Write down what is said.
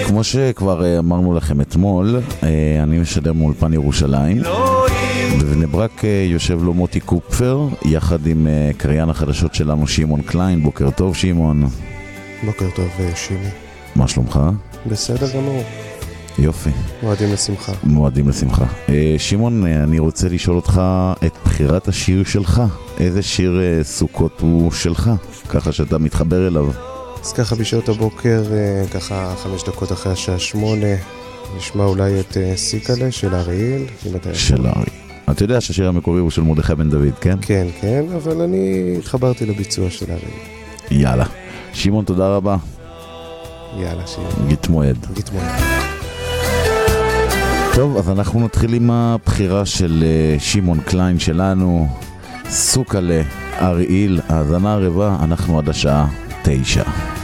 כמו שכבר אמרנו לכם אתמול, אני משדר מאולפן ירושלים. בבני ברק יושב לו מוטי קופפר, יחד עם קריין החדשות שלנו שמעון קליין. בוקר טוב שמעון. בוקר טוב שימי. מה שלומך? בסדר גמור. יופי. מועדים לשמחה. מועדים לשמחה. שמעון, אני רוצה לשאול אותך את בחירת השיר שלך. איזה שיר סוכות הוא שלך? ככה שאתה מתחבר אליו. אז ככה בשעות הבוקר, ככה 5 דקות אחרי השעה 8, נשמע אולי את סיקלה של אריאל. של אריאל. אתה יודע שהשיר המקורי הוא של מרדכי בן דוד, כן? כן, כן, אבל אני התחברתי לביצוע של אריאל. יאללה. שמעון, תודה רבה. יאללה, שמעון. גתמועד. טוב, אז אנחנו נתחיל עם הבחירה של שמעון קליין שלנו. סוקלה, אריאל, האזנה הרבה, אנחנו עד השעה 9.